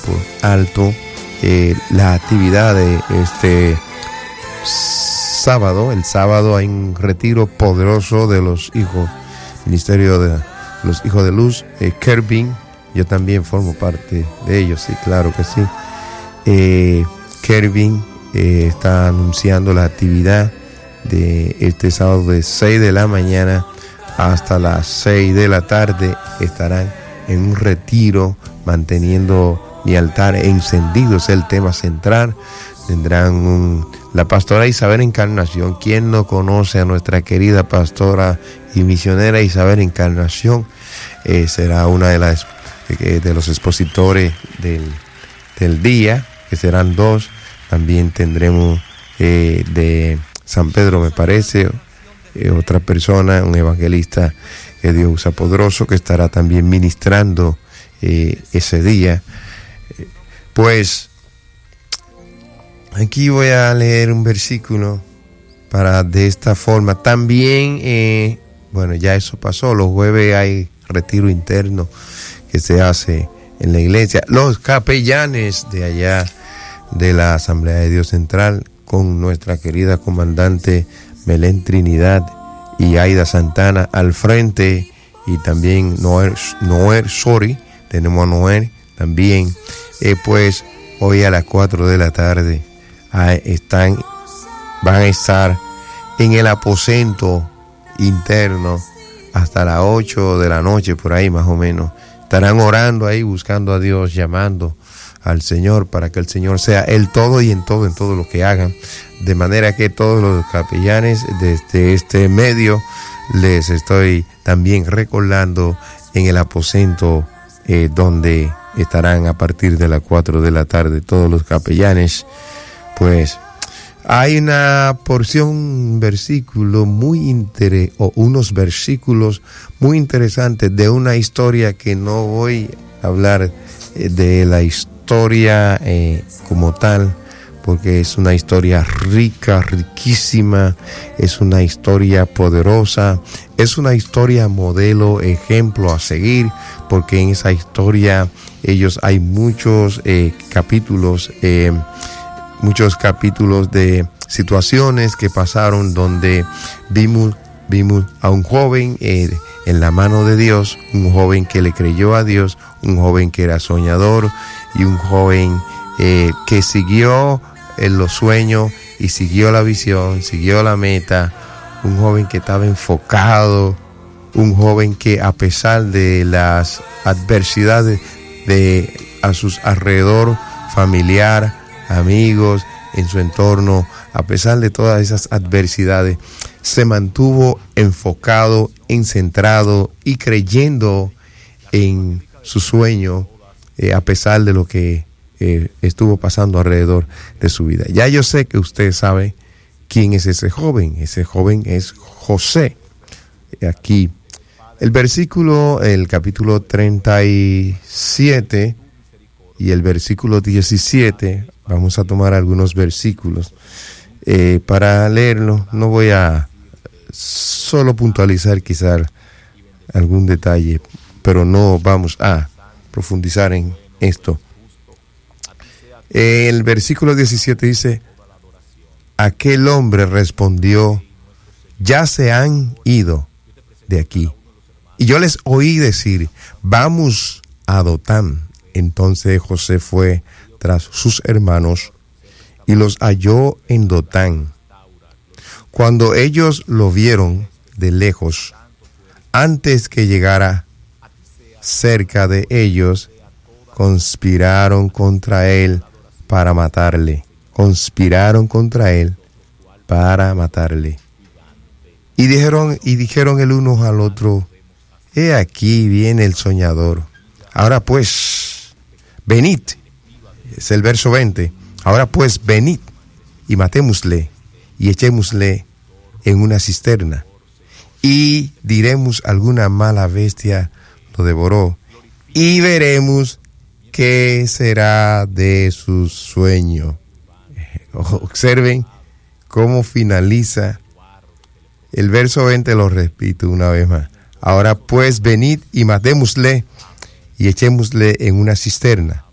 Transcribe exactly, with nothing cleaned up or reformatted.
por alto eh, la actividad de este sábado. El sábado hay un retiro poderoso de los hijos, Ministerio de los Hijos de Luz, eh, Kerbin. Yo también formo parte de ellos, sí, claro que sí. Eh, Kerbin eh, está anunciando la actividad de este sábado de seis de la mañana hasta las seis de la tarde. Estarán en un retiro manteniendo mi altar encendido, es el tema central. Tendrán un, la pastora Isabel Encarnación. ¿Quién no conoce a nuestra querida pastora y misionera Isabel Encarnación? Eh, será una de las eh, de los expositores del, del día, que serán dos. También tendremos eh, de San Pedro, me parece, eh, otra persona, un evangelista que Dios usa poderoso, que estará también ministrando eh, ese día. Eh, pues aquí voy a leer un versículo para de esta forma. También, eh, bueno, ya eso pasó. Los jueves hay retiro interno que se hace en la iglesia. Los capellanes de allá de la Asamblea de Dios Central, con nuestra querida comandante Belén Trinidad y Aida Santana al frente, y también Noel, Noel Sori, tenemos a Noel también. Eh, pues hoy a las cuatro de la tarde ah, están, van a estar en el aposento interno hasta las ocho de la noche, por ahí más o menos. Estarán orando ahí, buscando a Dios, llamando al Señor para que el Señor sea el todo y en todo, en todo lo que hagan. De manera que todos los capellanes desde este medio les estoy también recordando en el aposento eh, donde estarán a partir de las cuatro de la tarde todos los capellanes. Pues hay una porción, un versículo muy interesante, o unos versículos muy interesantes de una historia que no voy a hablar eh, de la historia eh, como tal, porque es una historia rica, riquísima, es una historia poderosa, es una historia modelo, ejemplo a seguir, porque en esa historia ellos hay muchos eh, capítulos, eh, muchos capítulos de situaciones que pasaron donde vimos, vimos a un joven eh, en la mano de Dios, un joven que le creyó a Dios, un joven que era soñador y un joven eh, que siguió en los sueños y siguió la visión, siguió la meta, un joven que estaba enfocado, un joven que a pesar de las adversidades de a sus alrededor, familiar, amigos, en su entorno, a pesar de todas esas adversidades, se mantuvo enfocado, encentrado y creyendo en su sueño, eh, a pesar de lo que eh, estuvo pasando alrededor de su vida. Ya yo sé que usted sabe quién es ese joven. Ese joven es José. Aquí, el versículo, el capítulo treinta y siete y el versículo diecisiete, vamos a tomar algunos versículos eh, para leerlo. No voy a solo puntualizar quizás algún detalle, pero no vamos a profundizar en esto. El versículo diecisiete dice: aquel hombre respondió, ya se han ido de aquí. Y yo les oí decir, vamos a Dotán. Entonces José fue tras sus hermanos y los halló en Dotán. Cuando ellos lo vieron de lejos, antes que llegara cerca de ellos, conspiraron contra él para matarle. Conspiraron contra él para matarle. Y dijeron, y dijeron el uno al otro, he aquí viene el soñador. Ahora pues, venid. Es el verso veinte. Ahora pues, venid y matémosle y echémosle en una cisterna. Y diremos, alguna mala bestia lo devoró. Y veremos qué será de su sueño. Observen cómo finaliza el verso veinte, lo repito una vez más. Ahora pues venid y matémosle y echémosle en una cisterna.